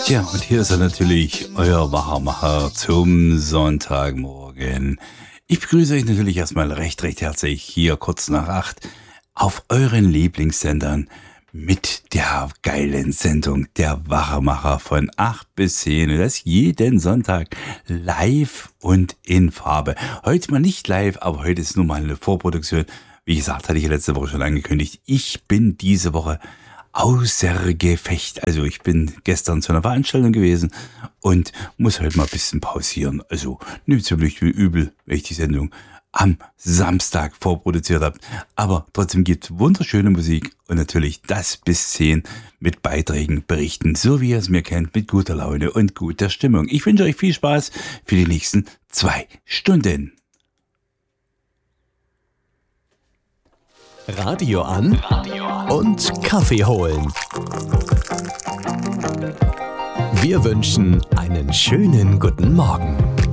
Ja, und hier ist er natürlich, euer Wachermacher zum Sonntagmorgen. Ich begrüße euch natürlich erstmal recht herzlich hier kurz nach 8 auf euren Lieblingssendern mit der geilen Sendung der Wachermacher von 8 bis 10. Und das jeden Sonntag live und in Farbe. Heute mal nicht live, aber heute ist nun mal eine Vorproduktion. Wie gesagt, hatte ich letzte Woche schon angekündigt. Ich bin diese Woche außer Gefecht. Also ich bin gestern zu einer Veranstaltung gewesen und muss heute mal ein bisschen pausieren. Also nimmt es mir nicht übel, wenn ich die Sendung am Samstag vorproduziert habe. Aber trotzdem gibt es wunderschöne Musik und natürlich das bis 10 mit Beiträgen, Berichten, so wie ihr es mir kennt, mit guter Laune und guter Stimmung. Ich wünsche euch viel Spaß für die nächsten 2 Stunden. Radio an und Kaffee holen. Wir wünschen einen schönen guten Morgen.